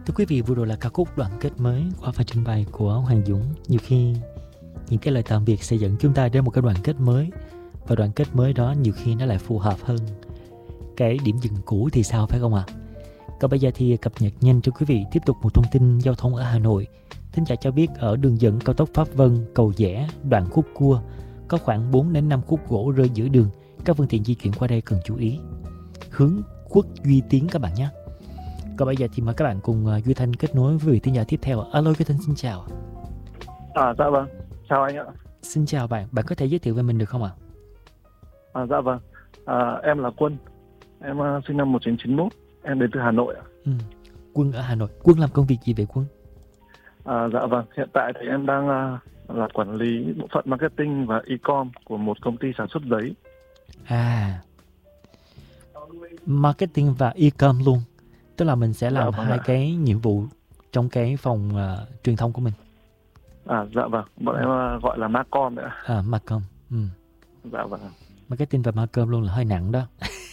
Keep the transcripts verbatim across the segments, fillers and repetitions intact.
Thưa quý vị, vừa rồi là ca khúc Đoạn Kết Mới qua phần trình bày của Hoàng Dũng. Nhiều khi những cái lời tạm biệt sẽ dẫn chúng ta đến một cái đoạn kết mới, và đoạn kết mới đó nhiều khi nó lại phù hợp hơn cái điểm dừng cũ thì sao, phải không ạ? À? Còn bây giờ thì cập nhật nhanh cho quý vị tiếp tục một thông tin giao thông ở Hà Nội. Thính giả cho biết ở đường dẫn cao tốc Pháp Vân Cầu Giẽ đoạn khúc cua có khoảng bốn đến năm khúc gỗ rơi giữa đường. Các phương tiện di chuyển qua đây cần chú ý. Hướng Khuất Duy Tiến các bạn nhé. Còn bây giờ thì mời các bạn cùng Duy Thanh kết nối với vị thính giả tiếp theo. Alo Duy Thanh, xin chào. À dạ vâng, chào anh ạ. Xin chào bạn, bạn có thể giới thiệu về mình được không ạ? À dạ vâng, à, em là Quân, em uh, sinh năm một nghìn chín trăm chín mươi mốt, em đến từ Hà Nội ạ. Ừ. Quân ở Hà Nội, Quân làm công việc gì vậy Quân? À dạ vâng, hiện tại thì em đang uh, là quản lý bộ phận marketing và e-com của một công ty sản xuất giấy. À, marketing và e-com luôn, tức là mình sẽ làm dạ vâng hai ạ. cái nhiệm vụ trong cái phòng uh, truyền thông của mình. À dạ vâng, bọn em uh, gọi là Marcom đấy ạ. À, Marcom. Ừ. Dạ vâng. Marketing và Marcom luôn là hơi nặng đó.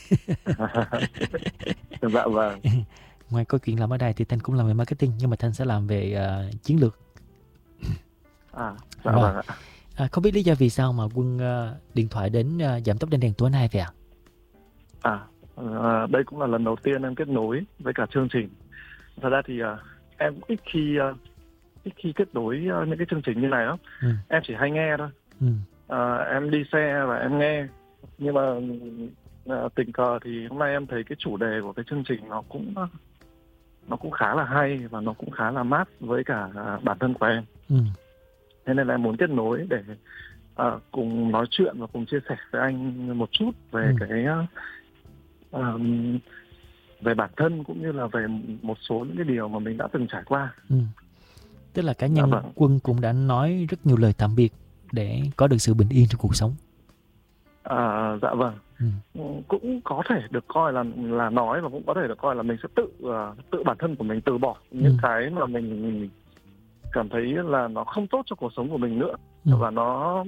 Dạ vâng. Ngoài câu chuyện làm ở đây thì Thanh cũng làm về marketing, nhưng mà Thanh sẽ làm về uh, chiến lược. À dạ Rồi. vâng ạ. À, không biết lý do vì sao mà Quân uh, điện thoại đến uh, giảm tốc đèn đèn tối nay vậy ạ? À, à đây cũng là lần đầu tiên em kết nối với cả chương trình. Thật ra thì uh, em ít khi uh, ít khi kết nối uh, những cái chương trình như này đó. Ừ. Em chỉ hay nghe thôi. Ừ. À, em đi xe và em nghe, nhưng mà à, tình cờ thì hôm nay em thấy cái chủ đề của cái chương trình nó cũng nó cũng khá là hay và nó cũng khá là mát với cả à, bản thân của em. Ừ. Thế nên là em muốn kết nối để à, cùng nói chuyện và cùng chia sẻ với anh một chút về ừ. cái à, về bản thân cũng như là về một số những cái điều mà mình đã từng trải qua. Ừ. Tức là cá nhân dạ vâng. Quân cũng đã nói rất nhiều lời tạm biệt để có được sự bình yên trong cuộc sống. À, dạ vâng. Ừ. Cũng có thể được coi là là nói, và cũng có thể được coi là mình sẽ tự uh, tự bản thân của mình từ bỏ những ừ. cái mà mình cảm thấy là nó không tốt cho cuộc sống của mình nữa. Ừ. Và nó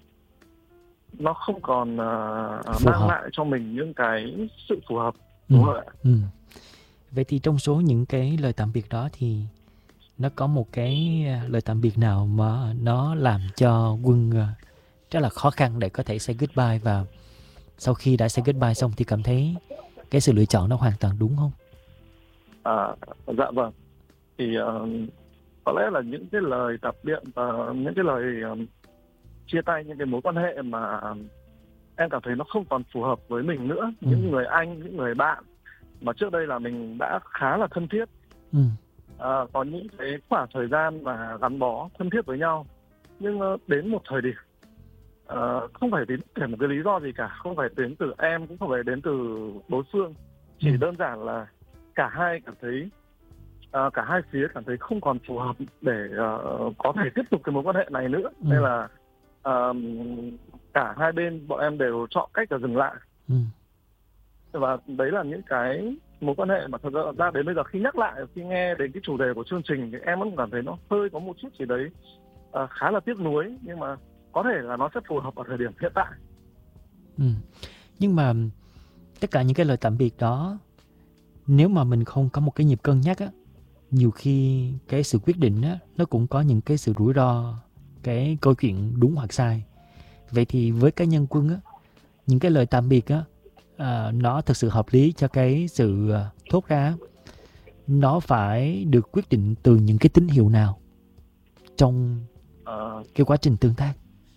nó không còn uh, mang hợp. lại cho mình những cái sự phù hợp. Đúng ừ. không ạ? Ừ. Vậy thì trong số những cái lời tạm biệt đó thì nó có một cái lời tạm biệt nào mà nó làm cho Quân rất là khó khăn để có thể say goodbye, và sau khi đã say goodbye xong thì cảm thấy cái sự lựa chọn nó hoàn toàn đúng không? À, dạ vâng. Thì uh, có lẽ là những cái lời tạm biệt và những cái lời uh, chia tay, những cái mối quan hệ mà em cảm thấy nó không còn phù hợp với mình nữa. Ừ. Những người anh, những người bạn mà trước đây là mình đã khá là thân thiết. Ừ. À, có những cái khoảng thời gian mà gắn bó thân thiết với nhau, nhưng uh, đến một thời điểm uh, không phải đến để một cái lý do gì cả, không phải đến từ em, cũng không phải đến từ đối phương, chỉ ừ. đơn giản là cả hai cảm thấy uh, cả hai phía cảm thấy không còn phù hợp để uh, có thể tiếp tục cái mối quan hệ này nữa. Ừ. Nên là uh, cả hai bên bọn em đều chọn cách là dừng lại. Ừ. Và đấy là những cái mối quan hệ mà thật ra đến bây giờ khi nhắc lại, khi nghe đến cái chủ đề của chương trình thì em vẫn cảm thấy nó hơi có một chút gì đấy uh, khá là tiếc nuối, nhưng mà có thể là nó sẽ phù hợp ở thời điểm hiện tại. Ừ. Nhưng mà tất cả những cái lời tạm biệt đó, nếu mà mình không có một cái nhịp cân nhắc á, nhiều khi cái sự quyết định á nó cũng có những cái sự rủi ro, cái câu chuyện đúng hoặc sai. Vậy thì với cá nhân Quân á, những cái lời tạm biệt á, à, nó thực sự hợp lý cho cái sự thốt ra, nó phải được quyết định từ những cái tín hiệu nào trong uh, cái quá trình tương tác?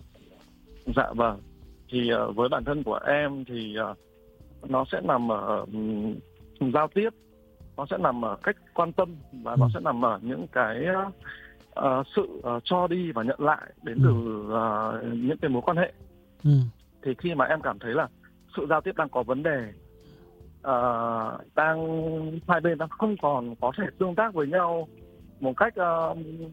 Dạ vâng. Thì uh, với bản thân của em thì uh, nó sẽ nằm ở um, giao tiếp, nó sẽ nằm ở cách quan tâm, và ừ. nó sẽ nằm ở những cái uh, sự uh, cho đi và nhận lại đến ừ. từ uh, những cái mối quan hệ. Ừ. Thì khi mà em cảm thấy là sự giao tiếp đang có vấn đề, uh, đang hai bên đang không còn có thể tương tác với nhau một cách uh,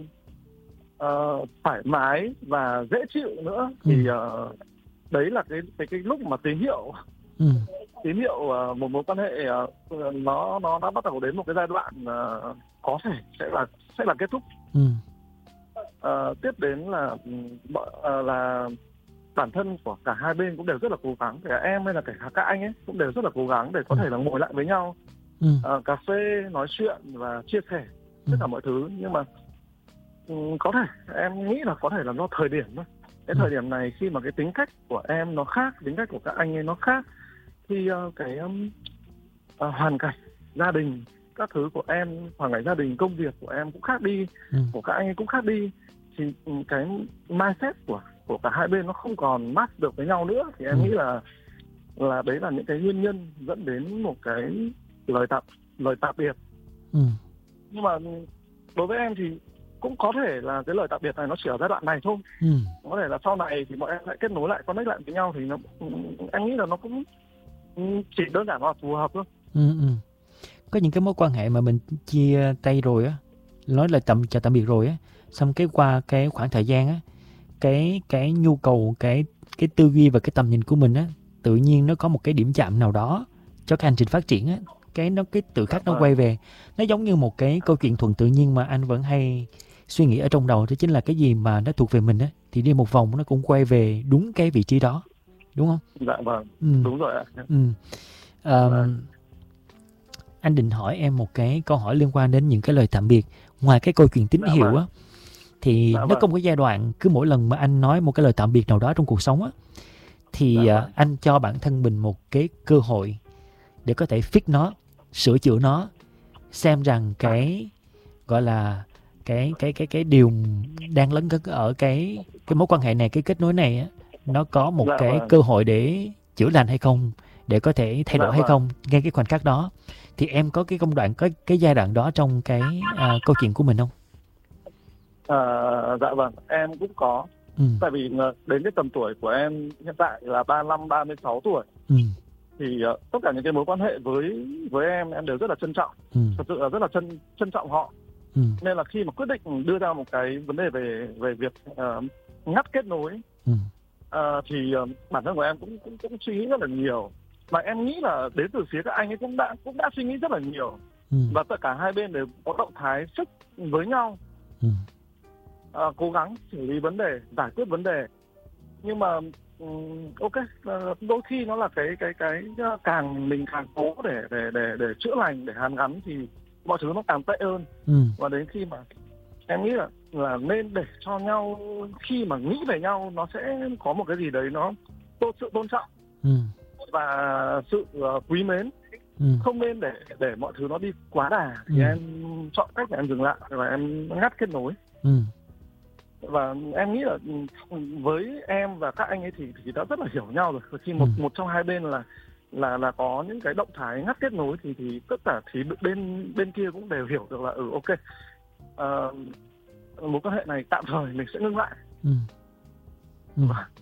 uh, thoải mái và dễ chịu nữa, ừ. thì uh, đấy là cái cái cái lúc mà tín hiệu ừ. tín hiệu uh, một mối quan hệ uh, nó nó đã bắt đầu đến một cái giai đoạn uh, có thể sẽ là sẽ là kết thúc. Ừ. Uh, tiếp đến là uh, là bản thân của cả hai bên cũng đều rất là cố gắng, kể cả em hay là kể cả các anh ấy cũng đều rất là cố gắng để có ừ. thể là ngồi lại với nhau, ừ. uh, cà phê nói chuyện và chia sẻ tất Ừ. cả mọi thứ. Nhưng mà ừ, có thể em nghĩ là có thể là do thời điểm thôi. Cái Ừ. thời điểm này khi mà cái tính cách của em nó khác, tính cách của các anh ấy nó khác, thì ờ, cái um, ờ, hoàn cảnh gia đình các thứ của em, hoàn cảnh gia đình công việc của em cũng khác đi, Ừ. của các anh ấy cũng khác đi, thì ừ, cái mindset của của cả hai bên nó không còn match được với nhau nữa, thì em Ừ. nghĩ là là đấy là những cái nguyên nhân dẫn đến một cái lời tạm lời tạm biệt. Ừ. Nhưng mà đối với em thì cũng có thể là cái lời tạm biệt này nó chỉ ở giai đoạn này thôi, Ừ. có thể là sau này thì bọn em lại kết nối lại, connect lại với nhau, thì nó em nghĩ là nó cũng ừ, chỉ đơn giản là phù hợp thôi. Ừ. Ừ. Có những cái mối quan hệ mà mình chia tay rồi á, nói là tạm chào tạm biệt rồi á, xong cái qua cái khoảng thời gian á, cái cái nhu cầu, cái cái tư duy và cái tầm nhìn của mình á, tự nhiên nó có một cái điểm chạm nào đó cho cái hành trình phát triển á, cái nó cái tự Dạ khắc nó vâng. quay về. Nó giống như một cái câu chuyện thuận tự nhiên mà anh vẫn hay suy nghĩ ở trong đầu, đó chính là cái gì mà nó thuộc về mình á thì đi một vòng nó cũng quay về đúng cái vị trí đó, đúng không? Dạ vâng, Ừ. đúng rồi ạ. Ừ. Vâng. Ờm, anh định hỏi em một cái câu hỏi liên quan đến những cái lời tạm biệt. Ngoài cái câu chuyện tín Dạ hiệu vâng. á, thì Dạ nó có vâng. một cái giai đoạn cứ mỗi lần mà anh nói một cái lời tạm biệt nào đó trong cuộc sống á, thì Dạ à, vâng. anh cho bản thân mình một cái cơ hội để có thể fix nó, sửa chữa nó, xem rằng cái gọi là cái cái cái cái điều đang lấn cấn ở cái cái mối quan hệ này, cái kết nối này á, nó có một Dạ cái vâng. cơ hội để chữa lành hay không, để có thể thay Dạ đổi hay vâng. không ngay cái khoảnh khắc đó. Thì em có cái công đoạn, có cái giai đoạn đó trong cái à, câu chuyện của mình không? À, dạ vâng, em cũng có. Ừ. Tại vì ờ, đến cái tầm tuổi của em hiện tại là ba mươi lăm, ba mươi sáu tuổi, Ừ. thì uh, tất cả những cái mối quan hệ với với em em đều rất là trân trọng, Ừ. thật sự là rất là trân trân trọng họ. Ừ. Nên là khi mà quyết định đưa ra một cái vấn đề về về việc uh, ngắt kết nối, Ừ. uh, thì uh, bản thân của em cũng, cũng cũng suy nghĩ rất là nhiều, mà em nghĩ là đến từ phía các anh ấy cũng đã cũng đã suy nghĩ rất là nhiều, Ừ. và tất cả hai bên đều có động thái sức với nhau, Ừ. uh, cố gắng xử lý vấn đề, giải quyết vấn đề. Nhưng mà um, ok, uh, đôi khi nó là cái cái cái uh, càng mình càng cố để để để để chữa lành, để hàn gắn, thì mọi thứ nó càng tệ hơn. Ừ. Và đến khi mà em nghĩ là là nên để cho nhau, khi mà nghĩ về nhau nó sẽ có một cái gì đấy nó tôn sự tôn trọng Ừ. và sự uh, quý mến, Ừ. không nên để để mọi thứ nó đi quá đà. Thì Ừ. em chọn cách là em dừng lại và em ngắt kết nối. Ừ. Và em nghĩ là với em và các anh ấy thì thì đã rất là hiểu nhau rồi. Khi một Ừ. một trong hai bên là là là có những cái động thái ngắt kết nối, thì thì tất cả thì bên bên kia cũng đều hiểu được là ừ ok, uh, mối quan hệ này tạm thời mình sẽ ngưng lại. Ừ. Ừ.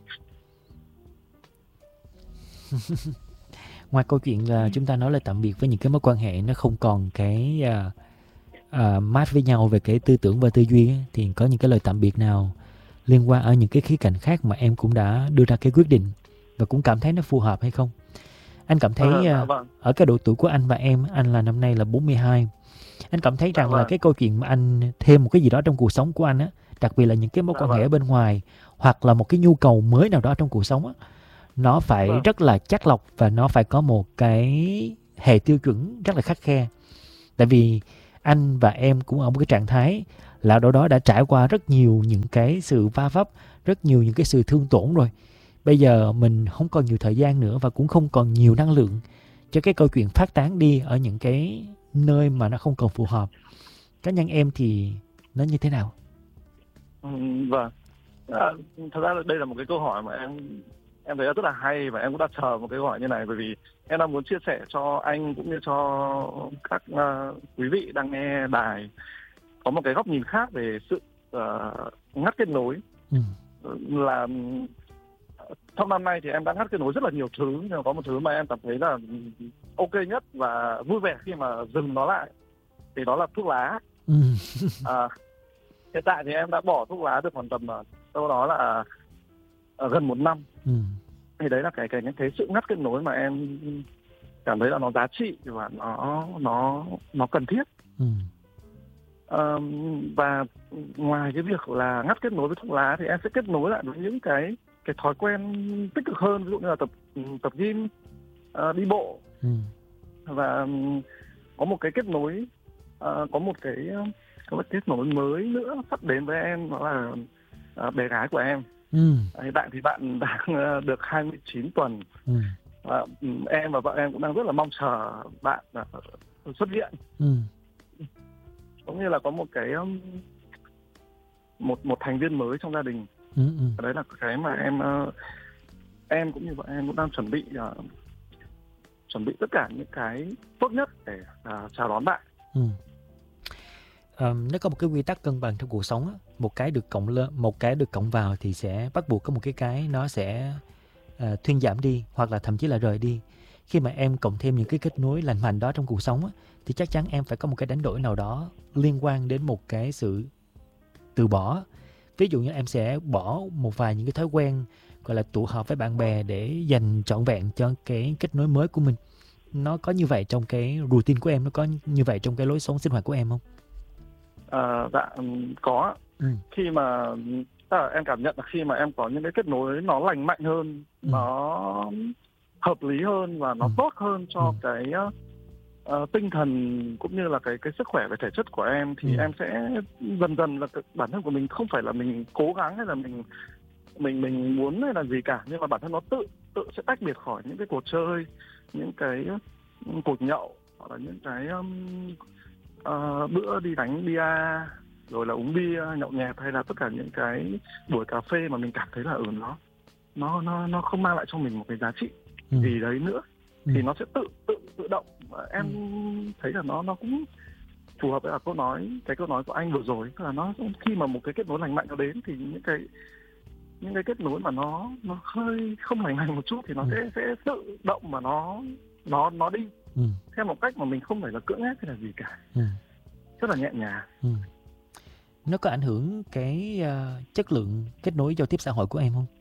Ngoài câu chuyện là chúng ta nói là tạm biệt với những cái mối quan hệ nó không còn cái à, à, match với nhau về cái tư tưởng và tư duy ấy, thì có những cái lời tạm biệt nào liên quan ở những cái khía cạnh khác mà em cũng đã đưa ra cái quyết định và cũng cảm thấy nó phù hợp hay không? Anh cảm thấy À, dạ à, vâng. ở cái độ tuổi của anh và em, anh là năm nay là bốn mươi hai, anh cảm thấy Dạ rằng là vâng. cái câu chuyện mà anh thêm một cái gì đó trong cuộc sống của anh á, đặc biệt là những cái mối Dạ quan hệ ở vâng. bên ngoài hoặc là một cái nhu cầu mới nào đó trong cuộc sống á, nó phải Vâng. rất là chắc lọc và nó phải có một cái hệ tiêu chuẩn rất là khắt khe. Tại vì anh và em cũng ở một cái trạng thái là đâu đó đã trải qua rất nhiều những cái sự va vấp, rất nhiều những cái sự thương tổn rồi. Bây giờ mình không còn nhiều thời gian nữa và cũng không còn nhiều năng lượng cho cái câu chuyện phát tán đi ở những cái nơi mà nó không còn phù hợp. Cá nhân em thì nó như thế nào? Ừ, vâng. À, thật ra là đây là một cái câu hỏi mà em em thấy rất là hay, và em cũng đã chờ một cái câu hỏi như này, bởi vì em đang muốn chia sẻ cho anh cũng như cho các uh, quý vị đang nghe đài có một cái góc nhìn khác về sự uh, ngắt kết nối. Ừ. Là trong năm nay thì em đã ngắt kết nối rất là nhiều thứ, nhưng mà có một thứ mà em cảm thấy là ok nhất và vui vẻ khi mà dừng nó lại, thì đó là thuốc lá. Ừ. À, hiện tại thì em đã bỏ thuốc lá được khoảng tầm đâu đó là uh, gần một năm. Ừ. Thì đấy là cái cái những cái sự ngắt kết nối mà em cảm thấy là nó giá trị và nó nó nó cần thiết. Ừ. Uh, và ngoài cái việc là ngắt kết nối với thuốc lá, thì em sẽ kết nối lại với những cái cái thói quen tích cực hơn, ví dụ như là tập tập gym, uh, đi bộ. Ừ. Và um, có một cái kết nối, uh, có một cái có một kết nối mới nữa sắp đến với em, đó là uh, bé gái của em. Ừ. Hiện tại thì bạn đang uh, được hai mươi chín tuần. Ừ. Uh, em và vợ em cũng đang rất là mong chờ bạn uh, xuất viện. Ừ. Cũng như là có một cái um, một một thành viên mới trong gia đình. Ừ. Ừ. Đấy là cái mà em uh, em cũng như vợ em cũng đang chuẩn bị uh, chuẩn bị tất cả những cái tốt nhất để uh, chào đón bạn. Ừ. Um, nó có một cái quy tắc cân bằng trong cuộc sống á. Một cái được cộng lên, một cái được cộng vào thì sẽ bắt buộc có một cái cái nó sẽ uh, thuyên giảm đi, hoặc là thậm chí là rời đi. Khi mà em cộng thêm những cái kết nối lành mạnh đó trong cuộc sống á, thì chắc chắn em phải có một cái đánh đổi nào đó liên quan đến một cái sự từ bỏ. Ví dụ như em sẽ bỏ một vài những cái thói quen gọi là tụ họp với bạn bè để dành trọn vẹn cho cái kết nối mới của mình. Nó có như vậy trong cái routine của em, nó có như vậy trong cái lối sống sinh hoạt của em không? À, dạ có. Ừ. Khi mà à, em cảm nhận là khi mà em có những cái kết nối nó lành mạnh hơn, ừ. nó hợp lý hơn và nó ừ. tốt hơn cho ừ. cái uh, tinh thần cũng như là cái cái sức khỏe về thể chất của em, thì ừ. em sẽ dần dần là bản thân của mình không phải là mình cố gắng hay là mình mình mình muốn hay là gì cả, nhưng mà bản thân nó tự tự sẽ tách biệt khỏi những cái cuộc chơi, những cái cuộc nhậu, hoặc là những cái um, uh, bữa đi đánh bia, rồi là uống bia nhậu nhẹt, hay là tất cả những cái buổi cà phê mà mình cảm thấy là ừ nó nó nó nó không mang lại cho mình một cái giá trị ừ. gì đấy nữa, ừ. thì nó sẽ tự tự tự động. Và em ừ. thấy là nó nó cũng phù hợp với là câu nói cái câu nói của anh vừa rồi, là nó khi mà một cái kết nối lành mạnh nó đến thì những cái những cái kết nối mà nó nó hơi không lành mạnh một chút thì nó ừ. sẽ sẽ tự động mà nó nó nó đi ừ. theo một cách mà mình không phải là cưỡng ép hay là gì cả, ừ. rất là nhẹ nhàng. Ừ. Nó có ảnh hưởng cái uh, chất lượng kết nối giao tiếp xã hội của em không?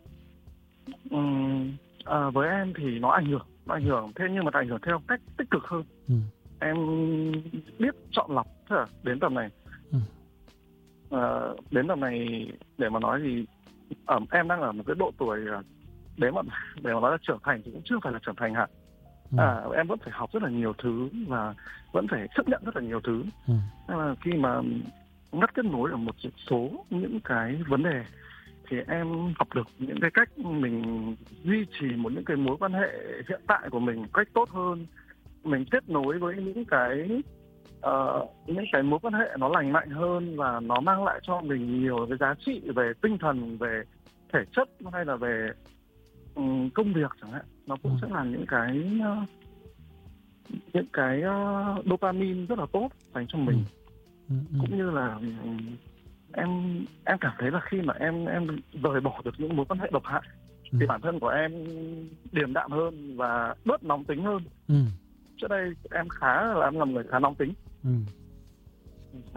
Ừ, à, với em thì nó ảnh hưởng, nó ảnh hưởng thế nhưng mà ảnh hưởng theo cách tích cực hơn. Ừ. Em biết chọn lọc, thế là đến tầm này, ừ. à, đến tầm này để mà nói thì ở em đang ở một cái độ tuổi để mà để mà nói là trưởng thành thì cũng chưa phải là trưởng thành hẳn. Ừ. À, em vẫn phải học rất là nhiều thứ và vẫn phải chấp nhận rất là nhiều thứ. Ừ. Nên là khi mà ngắt kết nối ở một số những cái vấn đề thì em học được những cái cách mình duy trì một những cái mối quan hệ hiện tại của mình cách tốt hơn, mình kết nối với những cái uh, những cái mối quan hệ nó lành mạnh hơn và nó mang lại cho mình nhiều cái giá trị về tinh thần, về thể chất hay là về um, công việc chẳng hạn, nó cũng ừ. sẽ là những cái uh, những cái uh, dopamine rất là tốt dành cho mình. Ừ. Ừ. Cũng như là um, em em cảm thấy là khi mà em em rời bỏ được những mối quan hệ độc hại ừ. thì bản thân của em điềm đạm hơn và bớt nóng tính hơn. Ừ. Trước đây em khá là em là một người khá nóng tính. Ừ. Ừ.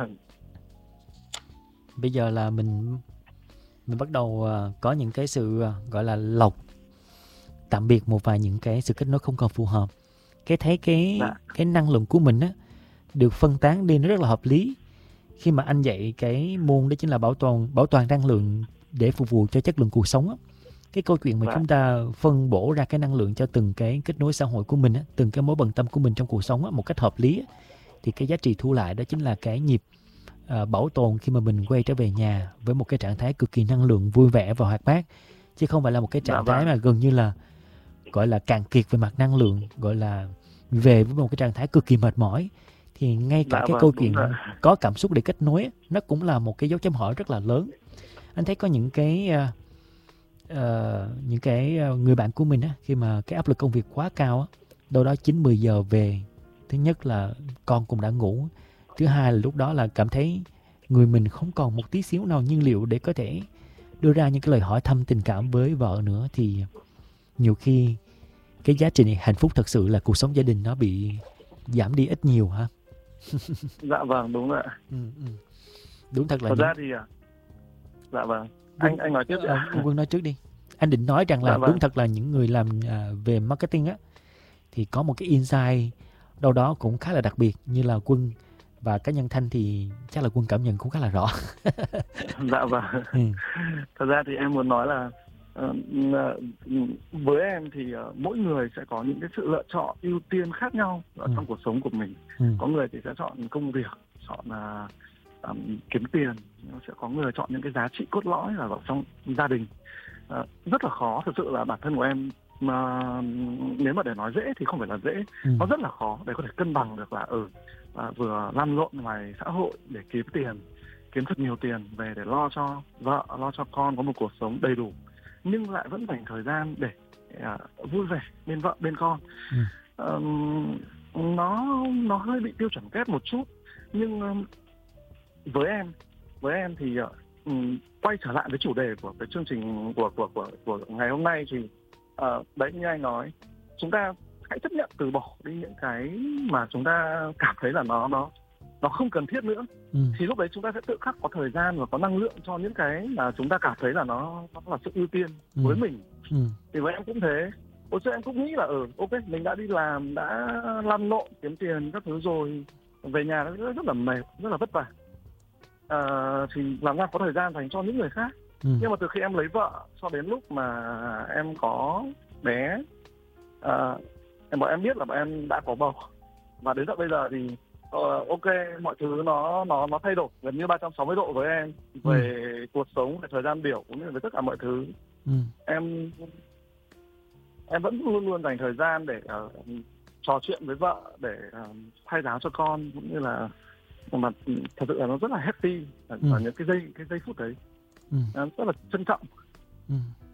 Bây giờ là mình mình bắt đầu uh, có những cái sự uh, gọi là lọc tạm biệt một vài những cái sự kết nối không còn phù hợp. Cái thấy cái dạ. cái năng lượng của mình á được phân tán đi nó rất là hợp lý. Khi mà anh dạy cái môn đó chính là bảo toàn bảo toàn năng lượng để phục vụ cho chất lượng cuộc sống á. Cái câu chuyện mà dạ. chúng ta phân bổ ra cái năng lượng cho từng cái kết nối xã hội của mình á, từng cái mối bận tâm của mình trong cuộc sống á, một cách hợp lý á, thì cái giá trị thu lại đó chính là cái nhịp uh, bảo tồn khi mà mình quay trở về nhà với một cái trạng thái cực kỳ năng lượng, vui vẻ và hoạt bát, chứ không phải là một cái trạng dạ, thái vâng. mà gần như là gọi là cạn kiệt về mặt năng lượng, gọi là về với một cái trạng thái cực kỳ mệt mỏi. Thì ngay cả dạ, cái vâng, câu chuyện rồi. Có cảm xúc để kết nối nó cũng là một cái dấu chấm hỏi rất là lớn. Anh thấy có những cái uh, uh, những cái người bạn của mình á, khi mà cái áp lực công việc quá cao á, đâu đó chín mười giờ về, thứ nhất là con cũng đã ngủ, thứ hai là lúc đó là cảm thấy người mình không còn một tí xíu nào nhiên liệu để có thể đưa ra những cái lời hỏi thăm tình cảm với vợ nữa, thì nhiều khi cái giá trị này, hạnh phúc thật sự là cuộc sống gia đình nó bị giảm đi ít nhiều ha. Dạ vâng, đúng rồi. Ừ, ừ. Đúng thật là. Thật những... ra thì dạ vâng. Anh Quân, anh nói tiếp đi. À, Quân nói trước đi. Anh định nói rằng là dạ vâng. đúng thật là những người làm à, về marketing á thì có một cái insight đâu đó cũng khá là đặc biệt, như là Quân và cá nhân Thanh thì chắc là Quân cảm nhận cũng khá là rõ. Dạ vâng. Ừ. Thật ra thì em muốn nói là uh, với em thì uh, mỗi người sẽ có những cái sự lựa chọn ưu tiên khác nhau ở ừ. trong cuộc sống của mình. Ừ. Có người thì sẽ chọn công việc, chọn uh, um, kiếm tiền, sẽ có người chọn những cái giá trị cốt lõi là ở trong gia đình. Uh, rất là khó, thực sự là bản thân của em mà nếu mà để nói dễ thì không phải là dễ, Ừ. nó rất là khó để có thể cân bằng được là ở ừ, uh, vừa lăn lộn ngoài xã hội để kiếm tiền, kiếm thật nhiều tiền về để lo cho vợ, lo cho con có một cuộc sống đầy đủ, nhưng lại vẫn dành thời gian để uh, vui vẻ bên vợ bên con. Ừ. Um, nó nó hơi bị tiêu chuẩn kép một chút, nhưng um, với em với em thì uh, um, quay trở lại với chủ đề của cái chương trình của của của của ngày hôm nay thì uh, đấy, như anh nói, chúng ta hãy chấp nhận từ bỏ đi những cái mà chúng ta cảm thấy là nó nó nó không cần thiết nữa. Ừ. Thì lúc đấy chúng ta sẽ tự khắc có thời gian và có năng lượng cho những cái mà chúng ta cảm thấy là nó, nó là sự ưu tiên Ừ. với mình. Ừ. Thì với em cũng thế. Hồi xưa em cũng nghĩ là ừ, ok, mình đã đi làm, đã lăn lộn kiếm tiền các thứ rồi, về nhà nó rất, rất là mệt, rất là vất vả. À, thì làm ra có thời gian dành cho những người khác. Ừ. Nhưng mà từ khi em lấy vợ cho đến lúc mà em có bé, à, em bọn em biết là bọn em đã có bầu, và đến tận bây giờ thì uh, ok, mọi thứ nó nó nó thay đổi gần như ba trăm sáu mươi độ với em về ừ. cuộc sống, về thời gian biểu cũng như về tất cả mọi thứ. Ừ. Em em vẫn luôn luôn dành thời gian để uh, trò chuyện với vợ, để uh, thay áo cho con, cũng như là mà thật sự là nó rất là happy ở ừ. những cái giây cái giây phút đấy. Ừ. Rất là trân trọng. Ừ.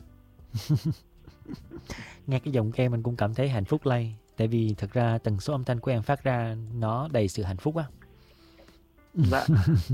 Nghe cái giọng em mình cũng cảm thấy hạnh phúc lây, tại vì thật ra tần số âm thanh của em phát ra nó đầy sự hạnh phúc á. Dạ.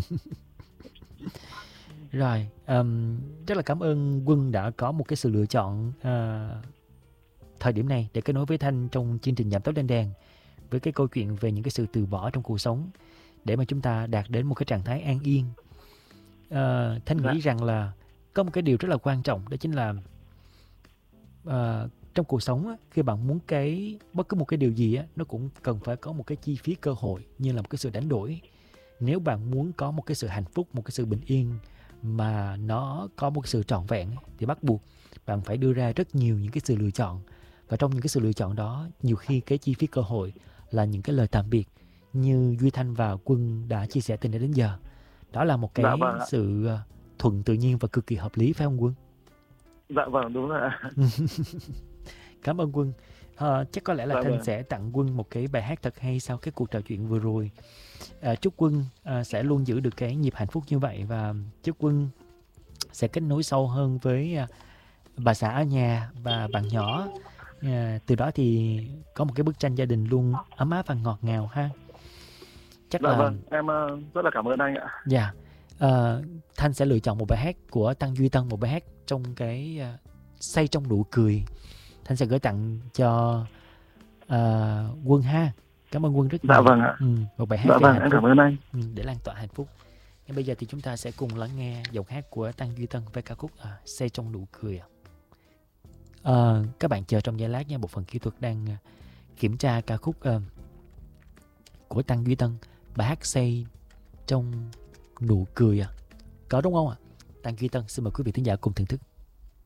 Rồi, um, rất là cảm ơn Quân đã có một cái sự lựa chọn uh, thời điểm này để kết nối với Thanh trong chương trình Giảm Tốc Lên Đèn, với cái câu chuyện về những cái sự từ bỏ trong cuộc sống để mà chúng ta đạt đến một cái trạng thái an yên. Uh, Thanh dạ. nghĩ rằng là có một cái điều rất là quan trọng, đó chính là uh, trong cuộc sống á, khi bạn muốn cái bất cứ một cái điều gì á, nó cũng cần phải có một cái chi phí cơ hội, như là một cái sự đánh đổi. Nếu bạn muốn có một cái sự hạnh phúc, một cái sự bình yên mà nó có một cái sự trọn vẹn, thì bắt buộc bạn phải đưa ra rất nhiều những cái sự lựa chọn. Và trong những cái sự lựa chọn đó, nhiều khi cái chi phí cơ hội là những cái lời tạm biệt, như Duy Thanh và Quân đã chia sẻ từ nãy đến giờ. Đó là một cái dạ, vâng sự thuận tự nhiên và cực kỳ hợp lý, phải không Quân? Dạ vâng, đúng rồi. Cảm ơn Quân. À, chắc có lẽ là dạ, Thanh vâng. sẽ tặng Quân một cái bài hát thật hay sau cái cuộc trò chuyện vừa rồi. À, chúc Quân à, sẽ luôn giữ được cái nhịp hạnh phúc như vậy, và chúc Quân sẽ kết nối sâu hơn với à, bà xã ở nhà và bạn nhỏ. À, từ đó thì có một cái bức tranh gia đình luôn ấm áp và ngọt ngào ha. Chắc dạ là vâng, em uh, rất là cảm ơn anh ạ. Dạ. À, Thanh sẽ lựa chọn một bài hát của Tăng Duy Tân, một bài hát trong cái uh, say trong nụ cười. Thanh sẽ gửi tặng cho uh, Quân ha. Cảm ơn Quân rất nhiều. Dạ vâng ạ. Ừ, một bài hát dạ về vâng, hạnh em phúc. cảm ơn anh. Ừ, để lan tỏa hạnh phúc. Nhưng bây giờ thì chúng ta sẽ cùng lắng nghe giọng hát của Tăng Duy Tân với ca khúc uh, Say trong nụ cười. Uh, các bạn chờ trong giây lát nha, bộ phận kỹ thuật đang uh, kiểm tra ca khúc uh, của Tăng Duy Tân, bài hát Say trong nụ cười à. Có đúng không ạ? Tăng Duy Tân xin mời quý vị thính giả cùng thưởng thức.